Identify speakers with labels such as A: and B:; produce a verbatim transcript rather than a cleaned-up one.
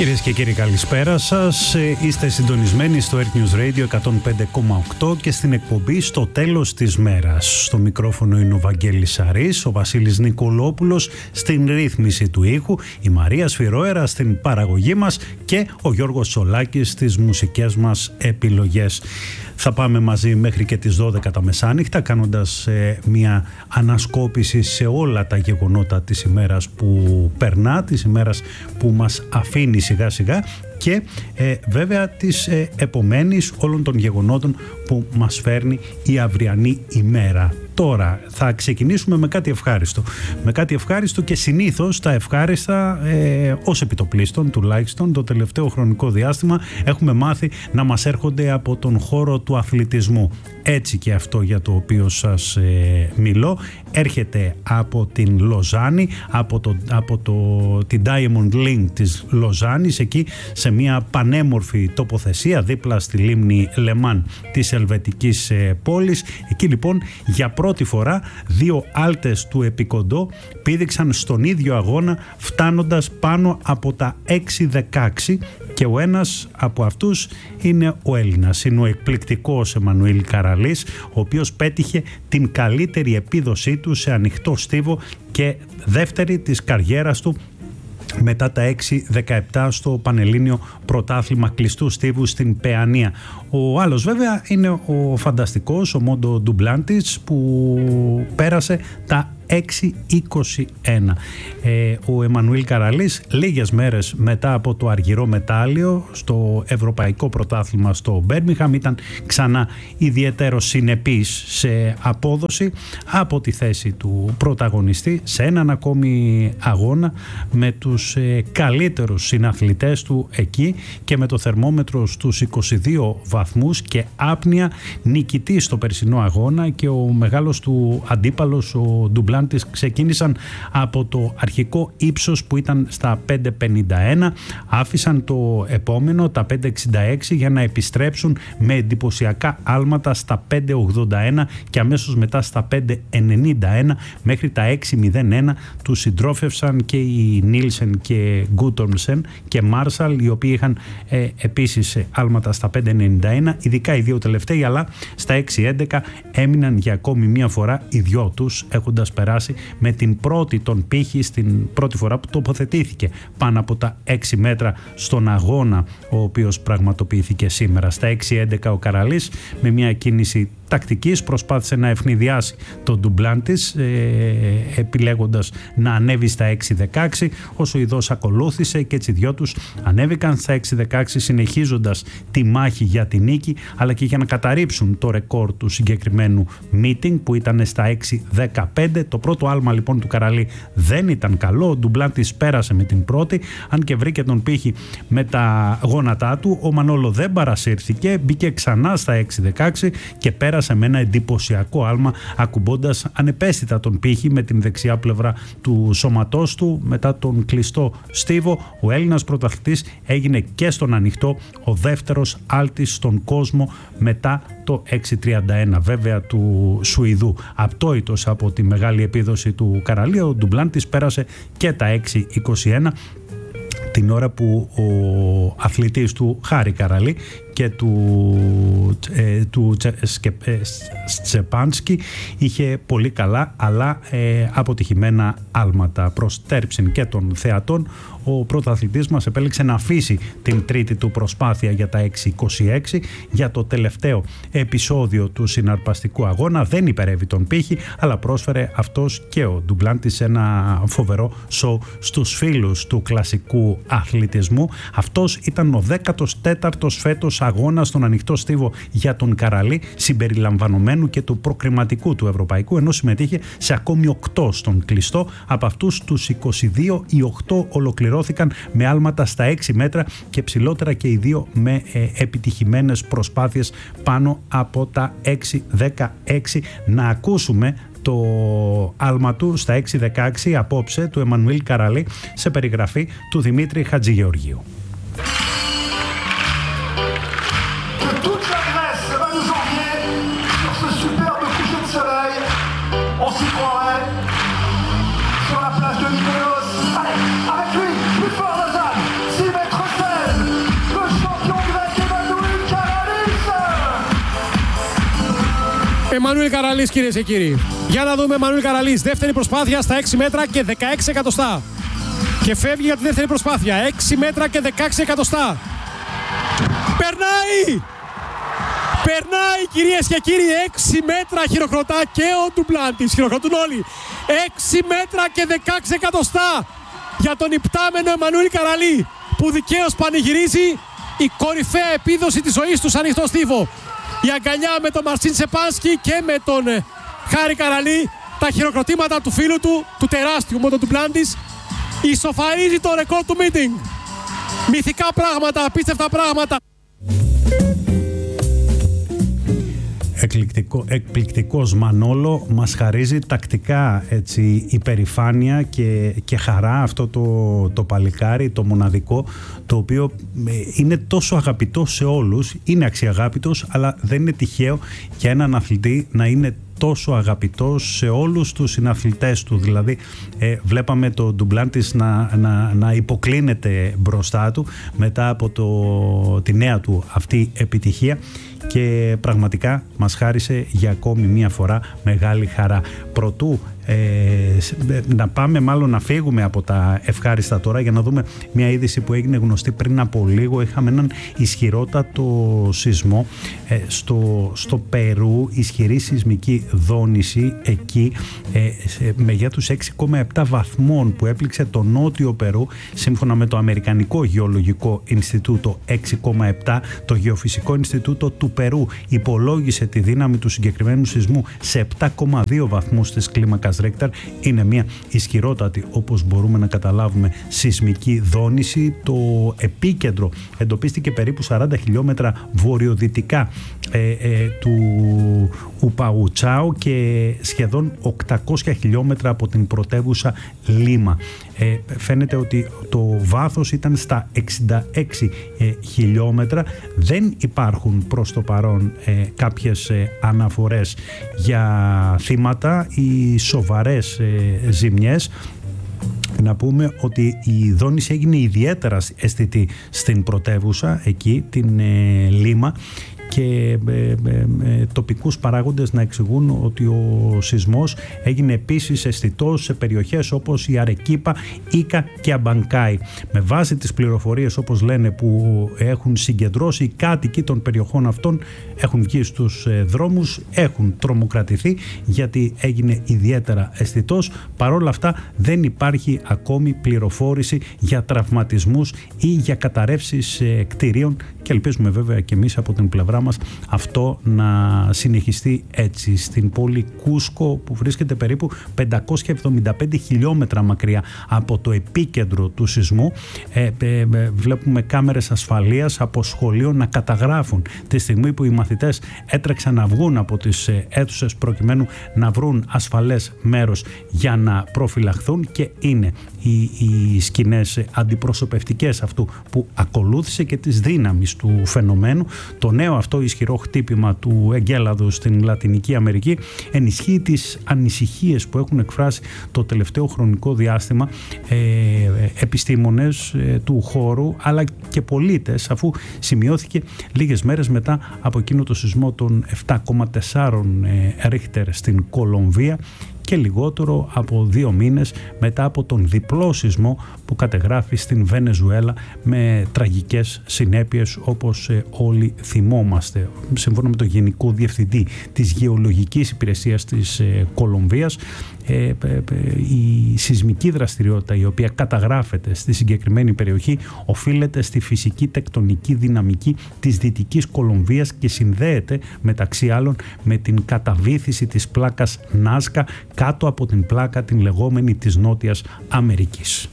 A: Κυρίες και κύριοι, καλησπέρα σας. Είστε συντονισμένοι στο Earth News Radio εκατόν πέντε κόμμα οκτώ και στην εκπομπή Στο Τέλος της Μέρας. Στο μικρόφωνο είναι ο Βαγγέλης Σαρής, ο Βασίλης Νικολόπουλος στην ρύθμιση του ήχου, η Μαρία Σφυρόερα στην παραγωγή μας και ο Γιώργος Σολάκης στις μουσικές μας επιλογές. Θα πάμε μαζί μέχρι και τις δώδεκα τα μεσάνυχτα, κάνοντας ε, μια ανασκόπηση σε όλα τα γεγονότα της ημέρας που περνά, της ημέρας που μας αφήνει σιγά σιγά και ε, βέβαια της ε, επομένης όλων των γεγονότων που μας φέρνει η αυριανή ημέρα. Τώρα θα ξεκινήσουμε με κάτι ευχάριστο. Με κάτι ευχάριστο και συνήθως τα ευχάριστα ε, ως επιτοπλίστων τουλάχιστον το τελευταίο χρονικό διάστημα έχουμε μάθει να μας έρχονται από τον χώρο του αθλητισμού. Έτσι και αυτό για το οποίο σας ε, μιλώ έρχεται από την Λοζάνη, από, το, από το, την Diamond Link της Λοζάνης, εκεί σε μια πανέμορφη τοποθεσία δίπλα στη λίμνη Λεμάν της ελβετικής ε, πόλης. Εκεί λοιπόν για πρώτη φορά δύο άλτες του επικοντό πήδηξαν στον ίδιο αγώνα φτάνοντας πάνω από τα έξι δεκαέξι και ο ένας από αυτούς είναι ο Έλληνας, είναι ο εκπληκτικός Εμμανουήλ Καραλής, ο οποίος πέτυχε την καλύτερη επίδοσή του σε ανοιχτό στίβο και δεύτερη της καριέρας του μετά τα έξι δεκαεπτά στο Πανελλήνιο Πρωτάθλημα Κλειστού Στίβου στην Παιανία. Ο άλλος βέβαια είναι ο φανταστικός, ο Μόντο Ντουμπλάντης, που πέρασε τα έξι είκοσι ένα. Ε, ο Εμμανουήλ Καραλής λίγες μέρες μετά από το αργυρό μετάλλιο στο Ευρωπαϊκό Πρωτάθλημα στο Μπέρμιγχαμ ήταν ξανά ιδιαίτερο συνεπής σε απόδοση από τη θέση του πρωταγωνιστή σε έναν ακόμη αγώνα με τους ε, καλύτερους συναθλητές του εκεί και με το θερμόμετρο στους είκοσι δύο βαθμούς και άπνοια νικητή στο περσινό αγώνα, και ο μεγάλος του αντίπαλος ο Ντουμπλάντης ξεκίνησαν από το αρχικό ύψος που ήταν στα πέντε πενήντα ένα, άφησαν το επόμενο τα πέντε εξήντα έξι για να επιστρέψουν με εντυπωσιακά άλματα στα πέντε ογδόντα ένα και αμέσως μετά στα πέντε ενενήντα ένα μέχρι τα έξι μηδέν ένα. Τους συντρόφευσαν και οι Νίλσεν και Γκούτορμσεν και Μάρσαλ, οι οποίοι είχαν ε, επίσης άλματα στα πέντε ενενήντα ένα, ειδικά οι δύο τελευταίοι, αλλά στα έξι έντεκα έμειναν για ακόμη μία φορά οι δυο τους, έχοντας περάσει με την πρώτη τον πύχη στην πρώτη φορά που τοποθετήθηκε πάνω από τα έξι μέτρα στον αγώνα ο οποίος πραγματοποιήθηκε σήμερα. Στα έξι έντεκα ο Καραλής με μια κίνηση τακτικής προσπάθησε να ευνηδιάσει τον Ντουμπλάντης ε, επιλέγοντας να ανέβει στα έξι δεκαέξι, όσο ειδώς ακολούθησε και έτσι οι δυο τους ανέβηκαν στα έξι δεκαέξι συνεχίζοντας τη μάχη για την νίκη, αλλά και για να καταρρύψουν το ρεκόρ του συγκεκριμένου meeting που ήταν στα έξι δεκαπέντε. Το πρώτο άλμα λοιπόν του Καραλή δεν ήταν καλό, ο Ντουμπλάντης πέρασε με την πρώτη, αν και βρήκε τον πύχη με τα γόνατά του. Ο Μανόλο δεν παρασύρθηκε, μπήκε ξανά στα έξι δεκαέξι και πέρασε με ένα εντυπωσιακό άλμα, ακουμπώντας ανεπαίσθητα τον πύχη με την δεξιά πλευρά του σώματός του. Μετά τον κλειστό στίβο, ο Έλληνας πρωταθλητής έγινε και στον ανοιχτό ο δεύτερος άλτης στον κόσμο μετά το έξι τριάντα ένα βέβαια του Σουηδού. Απτόητος από τη μεγάλη επίδοση του Καραλή, ο Ντουμπλάντης πέρασε και τα έξι είκοσι ένα την ώρα που ο αθλητής του Χάρη Καραλή και του, ε, του Στζεπάνσκι είχε πολύ καλά αλλά ε, αποτυχημένα άλματα. Προς τέρψιν και των θεατών, ο πρωταθλητής μας επέλεξε να αφήσει την τρίτη του προσπάθεια για τα έξι είκοσι έξι. Για το τελευταίο επεισόδιο του συναρπαστικού αγώνα δεν υπερεύει τον πύχη, αλλά πρόσφερε αυτός και ο Ντουμπλάντης ένα φοβερό σοου στους φίλους του κλασικού αθλητισμού. Αυτός ήταν ο δέκατος τέταρτος φέτος αγώνα στον ανοιχτό στίβο για τον Καραλή, συμπεριλαμβανομένου και του προκριματικού του ευρωπαϊκού, ενώ συμμετείχε σε ακόμη οκτώ στον κλειστό. Από αυτούς τους είκοσι δύο, οι οκτώ ολοκληρώθηκαν με άλματα στα έξι μέτρα και ψηλότερα και οι δύο με ε, επιτυχημένες προσπάθειες πάνω από τα έξι δεκαέξι. Να ακούσουμε το άλμα του στα έξι δεκαέξι απόψε του Εμμανουήλ Καραλή σε περιγραφή του Δημήτρη Χατζηγεωργίου.
B: Sur la plage de Mykonos. Allez, avec lui, plus fort Lausanne. six mètres Εμμανουήλ Καραλής, κυρίες και κύριοι. Για να δούμε, Εμμανουήλ Καραλής, δεύτερη προσπάθεια στα έξι μέτρα και δεκαέξι εκατοστά. Και φεύγει για τη δεύτερη προσπάθεια, έξι μέτρα και δεκαέξι εκατοστά. Περνάει! Περνάει, κυρίες και κύριοι, έξι μέτρα χειροκροτά και ο Ντουπλάντης, χειροκροτούν όλοι. έξι μέτρα και δεκαέξι εκατοστά για τον υπτάμενο Εμμανουήλ Καραλή, που δικαίως πανηγυρίζει η κορυφαία επίδοση της ζωής του σε ανοιχτό στίβο. Η αγκαλιά με τον Μαρσίν Σεπάνσκι και με τον Χάρη Καραλή, τα χειροκροτήματα του φίλου του, του τεράστιου Μότο Ντουπλάντης, ισοφαρίζει το ρεκόρ του meeting. Μυθικά πράγματα, απίστευτα πράγματα.
A: Εκπληκτικό, εκπληκτικός Μανόλο, μας χαρίζει τακτικά έτσι, υπερηφάνεια και, και χαρά αυτό το, το παλικάρι, το μοναδικό, το οποίο είναι τόσο αγαπητό σε όλους, είναι αξιαγάπητος, αλλά δεν είναι τυχαίο για έναν αθλητή να είναι τόσο αγαπητός σε όλους τους συναθλητές του. Δηλαδή ε, βλέπαμε το Ντουπλάντης να, να, να υποκλίνεται μπροστά του μετά από το, τη νέα του αυτή επιτυχία, και πραγματικά μας χάρισε για ακόμη μία φορά μεγάλη χαρά. Προτού ε, να πάμε μάλλον να φύγουμε από τα ευχάριστα τώρα για να δούμε μια είδηση που έγινε γνωστή πριν από λίγο. Είχαμε έναν ισχυρότατο σεισμό ε, στο, στο Περού, ισχυρή σεισμική δόνηση εκεί ε, σε μεγέθους έξι κόμμα επτά βαθμών που έπληξε το νότιο Περού, σύμφωνα με το Αμερικανικό Γεωλογικό Ινστιτούτο έξι κόμμα επτά. Το Γεωφυσικό Ινστιτούτο του Περού υπολόγισε τη δύναμη του συγκεκριμένου σεισμού σε επτά κόμμα δύο βαθμούς της κλίμακας Ρέκταρ. Είναι μια ισχυρότατη, όπως μπορούμε να καταλάβουμε, σεισμική δόνηση. Το επίκεντρο εντοπίστηκε περίπου σαράντα χιλιόμετρα βορειοδυτικά ε, ε, του Ουπαουτσάου και σχεδόν οκτακόσια χιλιόμετρα από την πρωτεύουσα Λίμα. Ε, φαίνεται ότι το βάθος ήταν στα εξήντα έξι ε, χιλιόμετρα. Δεν υπάρχουν προς το παρόν ε, κάποιες ε, αναφορές για θύματα ή σοβαρές ε, ζημιές. Να πούμε ότι η δόνηση έγινε ιδιαίτερα αισθητή στην πρωτεύουσα, εκεί την ε, Λίμα, και ε, ε, ε, τοπικούς παράγοντες να εξηγούν ότι ο σεισμός έγινε επίσης αισθητός σε περιοχές όπως η Αρεκίπα, Ίκα και Αμπανκάι. Με βάση τις πληροφορίες, όπως λένε, που έχουν συγκεντρώσει, οι κάτοικοι των περιοχών αυτών έχουν βγει στους ε, δρόμους, έχουν τρομοκρατηθεί γιατί έγινε ιδιαίτερα αισθητός. Παρόλα αυτά δεν υπάρχει ακόμη πληροφόρηση για τραυματισμούς ή για καταρρεύσεις ε, κτηρίων, και ελπίζουμε βέβαια και εμείς από την πλευρά μας αυτό να συνεχιστεί έτσι. Στην πόλη Κούσκο, που βρίσκεται περίπου πεντακόσια εβδομήντα πέντε χιλιόμετρα μακριά από το επίκεντρο του σεισμού, ε, ε, ε, βλέπουμε κάμερες ασφαλείας από σχολείο να καταγράφουν τη στιγμή που οι μαθητές έτρεξαν να βγουν από τις ε, αίθουσες προκειμένου να βρουν ασφαλές μέρος για να προφυλαχθούν, και είναι οι, οι σκηνές αντιπροσωπευτικές αυτού που ακολούθησε και της δύναμης του φαινομένου. Το νέο αυτό ισχυρό χτύπημα του εγκέλαδου στην Λατινική Αμερική ενισχύει τις ανησυχίες που έχουν εκφράσει το τελευταίο χρονικό διάστημα ε, επιστήμονες ε, του χώρου αλλά και πολίτες, αφού σημειώθηκε λίγες μέρες μετά από εκείνο το σεισμό των επτά κόμμα τέσσερα ε, Ρίχτερ στην Κολομβία και λιγότερο από δύο μήνες μετά από τον διπλό σεισμό που κατεγράφει στην Βενεζουέλα με τραγικές συνέπειες, όπως όλοι θυμόμαστε. Σύμφωνα με τον Γενικό Διευθυντή της Γεωλογικής Υπηρεσίας της Κολομβίας, η σεισμική δραστηριότητα η οποία καταγράφεται στη συγκεκριμένη περιοχή οφείλεται στη φυσική τεκτονική δυναμική της Δυτικής Κολομβίας και συνδέεται μεταξύ άλλων με την καταβύθιση της πλάκας Νάσκα κάτω από την πλάκα την λεγόμενη της Νότιας Αμερικής.